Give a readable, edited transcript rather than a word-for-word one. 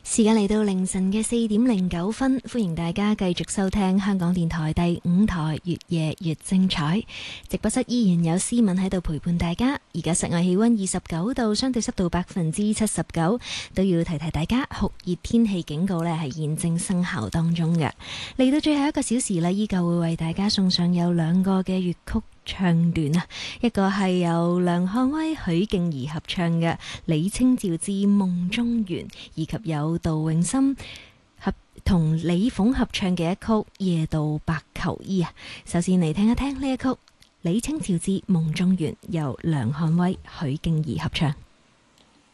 時間嚟到凌晨嘅4:09，歡迎大家繼續收聽香港電台第5台越夜越精彩。直播室依然有思敏喺度陪伴大家。而家室外氣溫29度，相對濕度79%，都要提提大家酷熱天氣警告呢係現正生效當中嘅。嚟到最後一個小時呢，依舊會為大家送上有2個嘅粵曲唱段啊，一個係由梁漢威、許敬儀合唱嘅李清照之《夢中緣》，以及有杜永森同李鳳合唱嘅一曲《夜渡白求醫》啊。首先嚟聽一聽呢一曲李清照之《夢中緣》，由梁漢威、許敬儀合唱。